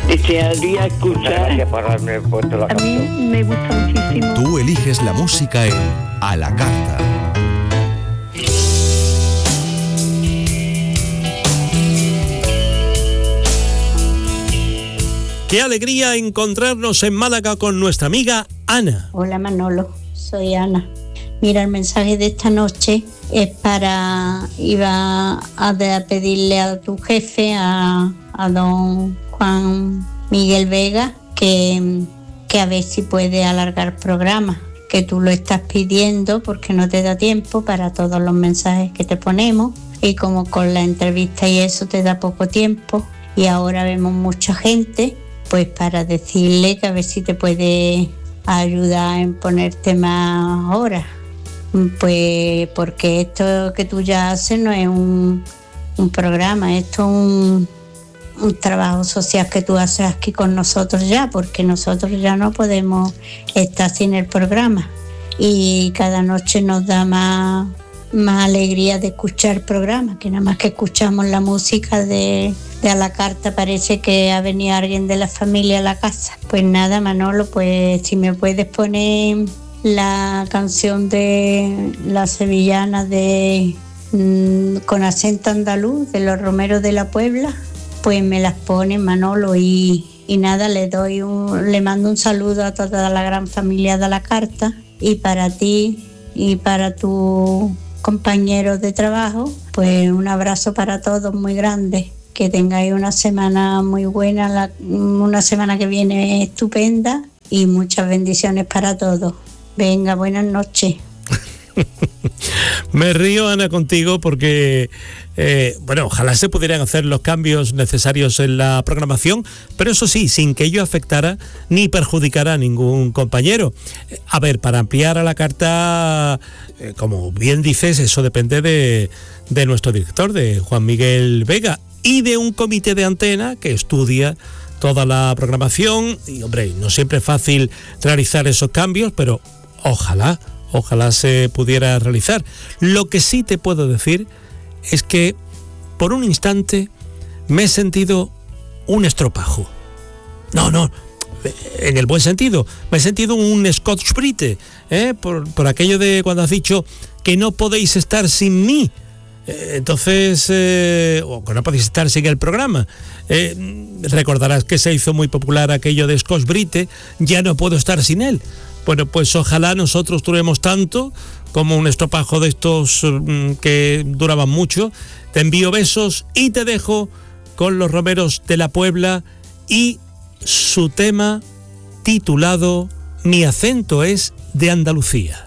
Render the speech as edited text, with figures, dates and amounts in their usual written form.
Desearía escuchar. Gracias por haberme puesto la A mí canción. me gusta muchísimo. Tú eliges la música en A la Carta. Qué alegría encontrarnos en Málaga con nuestra amiga Ana. Hola Manolo, soy Ana. Mira, el mensaje de esta noche es iba a pedirle a tu jefe, a don Juan Miguel Vega, que a ver si puede alargar programa, que tú lo estás pidiendo porque no te da tiempo para todos los mensajes que te ponemos, y como con la entrevista y eso te da poco tiempo y ahora vemos mucha gente, pues para decirle que a ver si te puede ayudar en ponerte más horas. Pues porque esto que tú ya haces no es un programa, esto es un trabajo social que tú haces aquí con nosotros ya, porque nosotros ya no podemos estar sin el programa y cada noche nos da más alegría de escuchar el programa, que nada más que escuchamos la música de A la Carta parece que ha venido alguien de la familia a la casa. Pues nada, Manolo, pues si me puedes poner la canción de la sevillana de con acento andaluz de los Romeros de la Puebla, pues me las pone Manolo y nada, le mando un saludo a toda la gran familia de A la Carta, y para ti y para tu compañeros de trabajo, pues un abrazo para todos muy grande, que tengáis una semana muy buena, una semana que viene estupenda, y muchas bendiciones para todos. Venga, buenas noches. Me río, Ana, contigo porque, ojalá se pudieran hacer los cambios necesarios en la programación, pero eso sí, sin que ello afectara ni perjudicara a ningún compañero. A ver, para ampliar A la Carta, como bien dices, eso depende de nuestro director, de Juan Miguel Vega, y de un comité de antena que estudia toda la programación. Y, hombre, no siempre es fácil realizar esos cambios, pero ojalá se pudiera realizar. Lo que sí te puedo decir es que por un instante me he sentido un estropajo. No, en el buen sentido. Me he sentido un Scotch Brite, por aquello de cuando has dicho que no podéis estar sin mí. Entonces, o que no podéis estar sin el programa. Recordarás que se hizo muy popular aquello de Scotch Brite, ya no puedo estar sin él. Bueno, pues ojalá nosotros duremos tanto como un estropajo de estos que duraban mucho. Te envío besos y te dejo con los Romeros de la Puebla y su tema titulado Mi acento es de Andalucía.